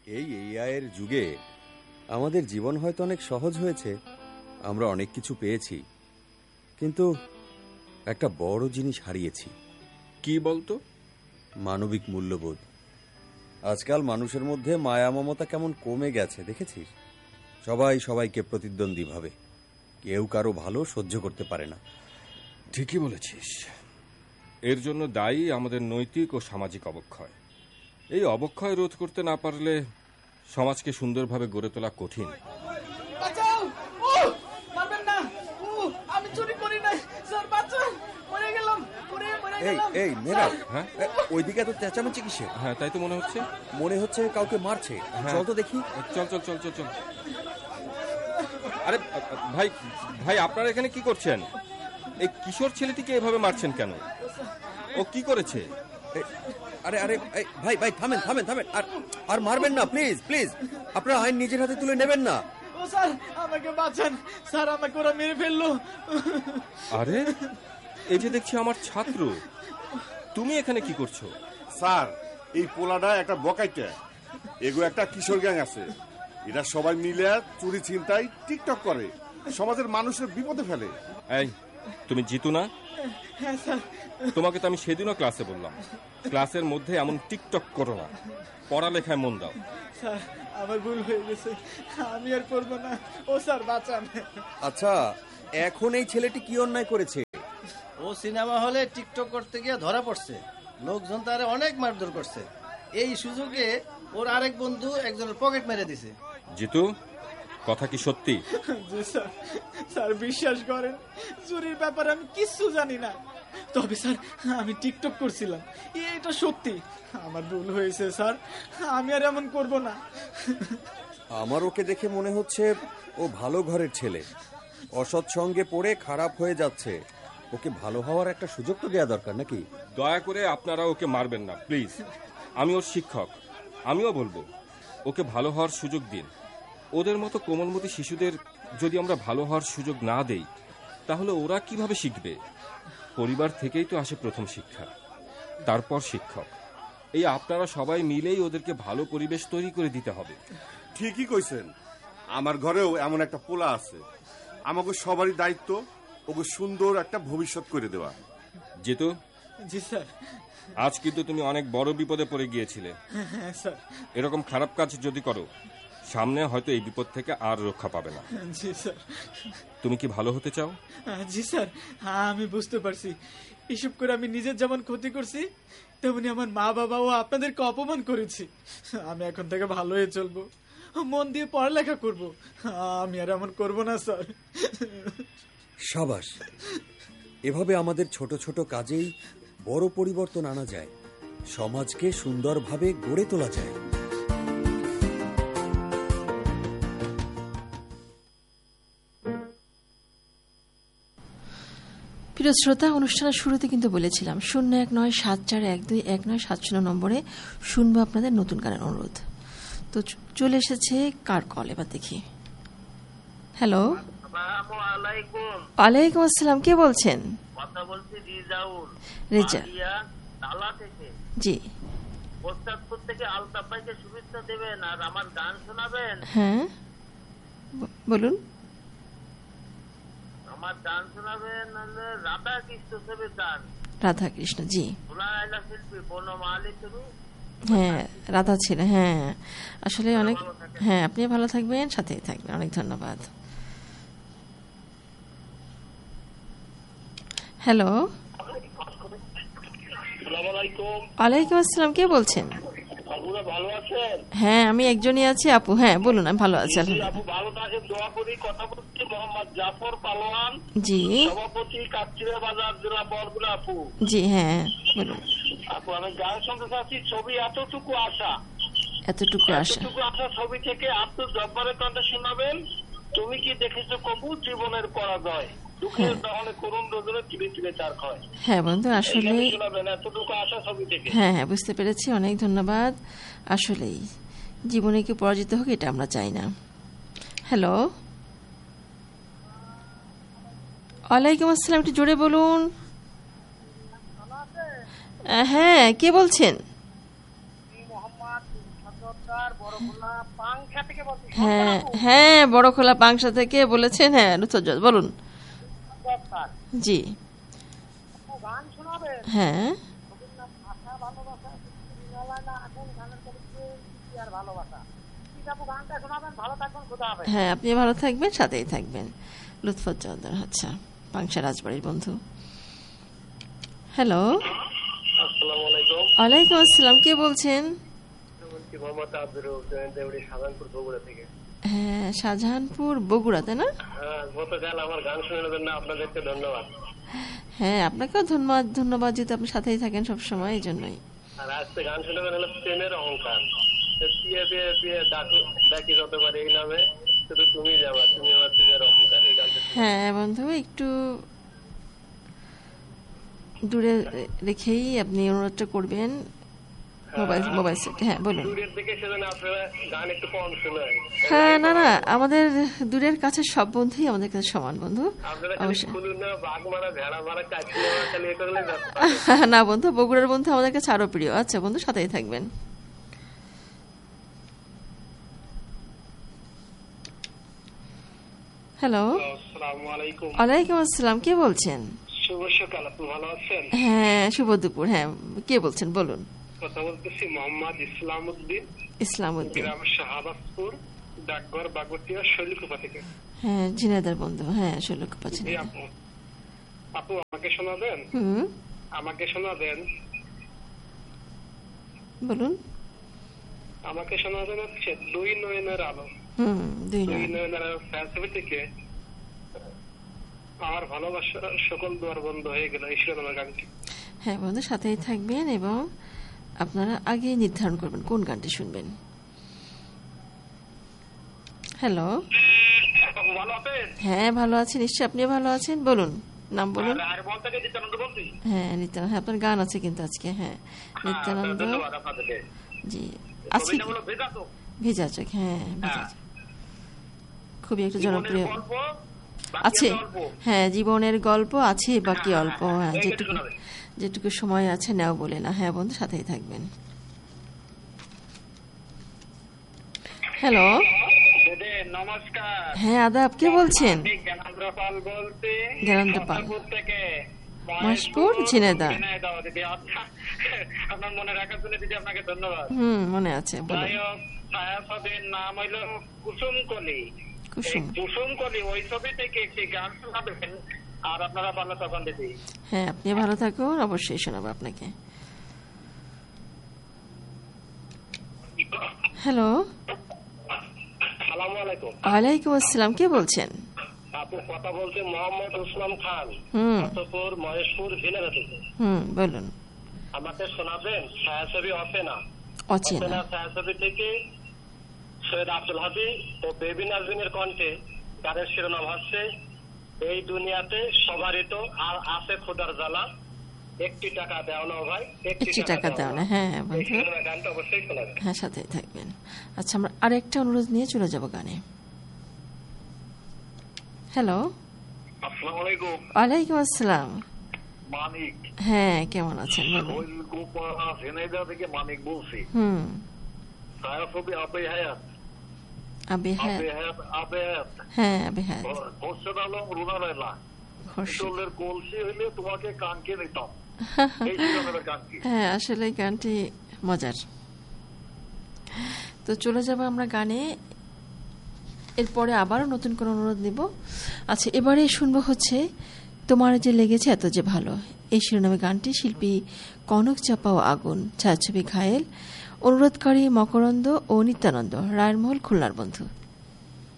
এই এআই এর যুগে আমাদের জীবন হয়তো অনেক সহজ হয়েছে, আমরা অনেক কিছু পেয়েছি, কিন্তু একটা বড় জিনিস হারিয়েছি। কি বলতো? মানবিক মূল্যবোধ। আজকাল মানুষের মধ্যে মায়া মমতা কেমন কমে গেছে দেখেছিস? সবাই সবাইকে প্রতিদ্বন্দ্বী ভাবে, কেউ কারো ভালো সহ্য করতে পারে না। ঠিকই বলেছিস। এর জন্য দায়ী আমাদের নৈতিক ও সামাজিক অবক্ষয়। এই অবক্ষয় রোধ করতে না পারলে সমাজকে সুন্দরভাবে গড়ে তোলা কঠিন। ওইদিকে তো চেঁচামেচি কিসে? হ্যাঁ, তাই তো মনে হচ্ছে কাউকে মারছে। চল তো দেখি। চল চল চল চল চল। আরে ভাই ভাই, আপনারা এখানে কি করছেন? এই কিশোর ছেলেটিকে এভাবে মারছেন কেন? ও কি করেছে? আরে আরে ভাই ভাই, থামেন থামেন থামেন, আর মারবেন না প্লিজ প্লিজ। আপনারা আইন নিজের হাতে তুলে নেবেন না। ও স্যার, আমাকে বাঁচান স্যার, আমাকে ওরা মেরে ফেললো। আরে এই যে দেখছি আমার ছাত্র, তুমি এখানে কি করছো? স্যার, এই পোলাটা একটা বকাইটা, এগো একটা কিশোর গ্যাং আছে। এরা সবাই মিলে চুরি ছিনতাই টিকটক করে, সমাজের মানুষের বিপদে ফেলে। এই, তুমি জিতু না? হ্যাঁ স্যার। তোমাকে তো আমি সেদিনও ক্লাসে বললাম, ক্লাসের মধ্যে এমন টিকটক করো না, পড়ালেখায় মন দাও। স্যার, আমার ভুল হয়ে গেছে, আমি আর করবো না। ও স্যার, বাঁচান। আচ্ছা, এখন এই ছেলেটি কি অন্যায় করেছে? ও সিনেমা হলে টিকটক করতে গিয়ে ধরা পড়ছে, লোকজন তারে অনেক মারধর করছে। এই সুযোগে ওর আরেক বন্ধু একজনের পকেট মেরে দিছে। জিতু, কথা কি সত্যি? জি স্যার। স্যার বিশ্বাস করেন, চুরির ব্যাপারে আমি কিচ্ছু জানি না, তবে স্যার আমি টিকটক করছিলাম, এটা সত্যি। আমার ভুল হয়েছে স্যার, আমি আর এমন করব না। আমার ওকে দেখে মনে হচ্ছে ও ভালো ঘরের ছেলে, অসৎ সঙ্গে পড়ে খারাপ হয়ে যাচ্ছে। ওকে ভালো হওয়ার একটা সুযোগ তো দেওয়া দরকার নাকি? দয়া করে আপনারা ওকে মারবেন না প্লিজ। আমি ওর শিক্ষক, আমিও বলবো ওকে ভালো হওয়ার সুযোগ দিন। ওদের মতো কোমলমতি শিশুদের যদি আমরা ভালো হওয়ার সুযোগ না দেই, তাহলে ওরা কিভাবে শিখবে? পরিবার থেকেই তো আসে প্রথম শিক্ষা, তারপর শিক্ষক। এই আপনারা সবাই মিলেই ওদেরকে ভালো পরিবেশ তৈরি করে দিতে হবে। ঠিকই কইছেন, আমার ঘরেও এমন একটা পোলা আছে। আমাকে সবারই দায়িত্ব ওকে সুন্দর একটা ভবিষ্যৎ করে দেওয়া। জিতু। জি স্যার। আজ কিন্তু তুমি অনেক বড় বিপদে পড়ে গিয়েছিলে। হ্যাঁ স্যার। এরকম খারাপ কাজ যদি করো, সামনে হয়তো এই বিপদ থেকে আর রক্ষা পাবে না। জি স্যার। তুমি কি ভালো হতে চাও? জি স্যার, আমি বুঝতে পারছি। এসব করে আমি নিজের যেমন ক্ষতি করছি, তেমনি আমার মা বাবাও আপনাদেরকে অপমান করেছি। আমি এখন থেকে ভালো হয়ে চলবো, মন দিয়ে পড়ালেখা করব, আমি আর এমন করব না স্যার। সাবাস। এভাবে আমাদের ছোট ছোট কাজেই বড় পরিবর্তন আনা যায়, সমাজকে সুন্দরভাবে গড়ে তোলা যায়। প্রিয় শ্রোতা, অনুষ্ঠানের শুরুতে কিন্তু বলেছিলাম 0197412197 নম্বরে শুনবো আপনাদের নতুন গানের অনুরোধ। তো চলে এসেছে কার কল, এবার দেখি। হ্যালো, ওয়ালাইকুম আসসালাম, কে বলছেন? কথা বলছি রিজাউল। রেজা থেকে। জি। প্রস্তাবপুর থেকে আলতাফ ভাইকে শুভেচ্ছা দেবেন আর আমার গান শোনাবেন। হ্যাঁ বলুন। আমার গান শোনাবেন রাধা কৃষ্ণ ছবির গান। রাধা কৃষ্ণ, জি। শিল্পী বনমালী তুমি। হ্যাঁ, রাধা ছিল। হ্যাঁ, আসলে অনেক। হ্যাঁ, আপনি ভালো থাকবেন, সাথেই থাকবেন। অনেক ধন্যবাদ। হ্যালো, ওয়ালাইকুম আসসালাম, কে বলছেন? ভালো আছেন? হ্যাঁ, আমি একজনই আছি আপু। হ্যাঁ বলুন, আমি ভালো আছি। আপু ভালো থাকেন, দোয়া করি। কথা বলছি মোহাম্মদ জাফর পালোয়ান, জি, সভাপতি কাকচিড়া বাজার জেলা বরগুনা। আপু জি, হ্যাঁ বলুন। আপু আমি গান শুনতে চাচ্ছি, ছবি এতটুকু আশা। এতটুকু আশা ছবি থেকে আব্দুল জব্বারের কণ্ঠে শোনাবেন। তুমি কি দেখেছো কবু জীবনের পরাজয়, দুঃখের দহনে করুণ রোদনে চিড়ে চিড়ে চার হয়। হ্যাঁ বন্ধু, আসলে এতটুকু আশা ছবি থেকে। হ্যাঁ হ্যাঁ বুঝতে পেরেছি, অনেক ধন্যবাদ। আসলেই জীবনে কি পরাজিত হোক, এটা আমরা চাই না। হ্যালো, ওয়ালাইকুম আসসালাম, একটু জোরে বলুন। হ্যাঁ, কে বলছেন? মোহাম্মদ হ্যাঁ হ্যাঁ, বড় খোলা পাংশা থেকে বলেছেন। হ্যাঁ লুৎফর জজ বলুন। জি হ্যাঁ হ্যাঁ, আপনি ভালো থাকবেন, সাথেই থাকবেন। লুৎফর চৌধুরী, আচ্ছা, পাংশা রাজবাড়ির বন্ধু। হ্যালো, আসসালামু আলাইকুম। ওয়ালাইকুম আসসালাম, কে বলছেন? মোহাম্মদ আব্দুর রউফ, শাহজাহানপুর বগুড়া থেকে। হ্যাঁ, শাহজাহানপুর বগুড়া, তাই না? হ্যাঁ, গতকাল আমার গান শোনার জন্য আপনাদেরকে ধন্যবাদ। হ্যাঁ, আপনাকেও ধন্যবাদ। ধন্যবাদ, যেহেতু আপনি সাথেই থাকেন সবসময়, এই জন্যই। আর আজকে গান শোনাবেন হলো প্রেমের অহংকার। পিয়ে পিয়ে পিয়ে ডাকি যতবার এই নামে, শুধু তুমি যাবা, তুমি আমার প্রেমের অহংকার। এই গানটা হ্যাঁ বন্ধু, একটু দূরে রেখেই আপনি অনুরোধটা করবেন, মোবাইল সেট। হ্যাঁ বলুন। দূরের দিকে সেজন্য আপনারা গান একটু কম শোনেন। হ্যাঁ, না না, আমাদের দূরের কাছে সব বন্ধুই আমাদের কাছে সমান বন্ধু, আপনারা অবশ্যই। খুলুন না, বাঘ মারা, ভেড়া মারা, কাছি মারা, খালি এ করলে না বন্ধু, বগুড়ার বন্ধু আমাদের কাছে আরো প্রিয়। আচ্ছা বন্ধু, সাথেই থাকবেন। হ্যালো, আসসালামু আলাইকুম। ওয়ালাইকুম আসসালাম, কে বলছেন? শুভ সকাল, আপনি ভালো আছেন? হ্যাঁ, শুভ দুপুর। হ্যাঁ, কে বলছেন বলুন। কথা বলতেছি মোহাম্মদ ইসলামউদ্দিন, ইসলামউদ্দিন, গ্রাম শাহাবাজপুর, ডাকঘর বাগটিয়া, শৈলকুপা থেকে। হ্যাঁ ঝিনাইদহ বন্ধু। হ্যাঁ, শৈলকুপা জি ঝিনাইদহ। আপু, আপু আমাকে শোনাবেন? হুম, আমাকে শোনাবেন? বলুন। আমাকে শোনাবেন হচ্ছে দুই নয়নের আলো। হুম, দুই দুই নয়। নয়নের আলো ছবি থেকে আমার ভালোবাসার সকল দুয়ার বন্ধ হয়ে গেল, এই শিরোনামের গানটি। হ্যাঁ বন্ধু, সাথেই থাকবেন এবং আপনারা আগে নির্ধারণ করবেন কোন গানটি শুনবেন। হ্যালো, আপু ভালো আছেন? হ্যাঁ ভালো আছি নিশ্চয়ই, আপনিও ভালো আছেন। বলুন, নাম বলুন। আর বল থেকে নিত্যানন্দ বলছি। হ্যাঁ নিত্যানন্দ, হ্যাঁ আপনার গান আছে কিন্তু আজকে। হ্যাঁ নিত্যানন্দ, ধন্যবাদ আপনাদেরকে। জি আজকে ছবিটা হলো ভেজা চোখ। ভেজা চোখ। হ্যাঁ ভেজা চোখ খুবই একটা জনপ্রিয় জীবনের গল্প, বাকি আছে। অল্প। হ্যাঁ, জীবনের গল্প আছে, বাকি হ্যাঁ, অল্প। হ্যাঁ, এইটা যেটুকু শোনাবেন। যেটুকু সময় আছে নাও বলে না। হ্যাঁ বন্ধু, সাথেই থাকবেন। হ্যালো, দিদি নমস্কার। হ্যাঁ আদাব, কে বলছেন? আমি জ্ঞানেন্দ্র পাল বলছি, জ্ঞানেন্দ্র পাল, মহেশপুর থেকে। মহেশপুর, ঝিনাইদহ। ঝিনাইদহ দিদি। আচ্ছা, আপনার মনে রাখার জন্য দিদি আপনাকে ধন্যবাদ। মনে আছে, বলুন। যাই হোক, ছায়াছবির নাম হইল কুসুমকলি। কুসুম। কুসুমকলি, ওই ছবি থেকে একটি গান শোনাবেন, আর আপনারা ভালো থাকুন দিদি। হ্যাঁ, আপনি ভালো থাকুন, অবশ্যই শোনাবো আপনাকে। হ্যালো, আসসালামু আলাইকুম। ওয়ালাইকুম আসসালাম, কে বলছেন? আপু কথা বলছি মোহাম্মদ উসমান খান, ফতেপুর, মহেশপুর, ঝিনাইদহ থেকে। বলুন। আমাকে শোনাবেন ছায়াছবি অচেনা। অচেনা অচেনা ছায়াছবি থেকে সৈয়দ আব্দুল হাদি ও বেবি নাজরিনের কণ্ঠে গানের শিরোনাম হচ্ছে এই দুনিয়াতে সবারই তো আর আছে খোদার জ্বালা, একটি টাকা দেও না ভাই, একটি টাকা দাও না। হ্যাঁ এই বন্ধু, শিরোনামের গানটা অবশ্যই শোনাবেন। হ্যাঁ সাথেই থাকবেন। আচ্ছা, আমরা আরেকটা অনুরোধ নিয়ে চলে যাব গানে। হ্যালো, আসসালামু আলাইকুম। ওয়ালাইকুম আসসালাম। মানিক, হ্যাঁ কেমন আছেন বলুন। শৈলকুপা, ঝিনাইদহ থেকে মানিক বলছি। ছায়াছবি আবে হায়াত। আবে হ্যাঁ, আবে হায়াত, আবে হায়াত। হ্যাঁ আবে হ্যাঁ, হোসেন আলম, রুনা লায়লা। পিতলের কলসি হইলে তোমাকে কানকে নিতাম, এই শিরোনামের গানটি। হ্যাঁ আসলে গানটি মজার। তো চলে যাব আমরা গানে, এরপরে আবারও নতুন কোনো অনুরোধ নিব। আচ্ছা, এবারে শুনবো হচ্ছে তোমার যে লেগেছে এত যে ভালো, এই শিরোনামে গানটি শিল্পী কনক চাপা ও আগুন, ছায়াছবি ঘায়েল, অনুরোধকারী মকরন্দ ও নিত্যানন্দ, রায়নমহল, খুলনার বন্ধু।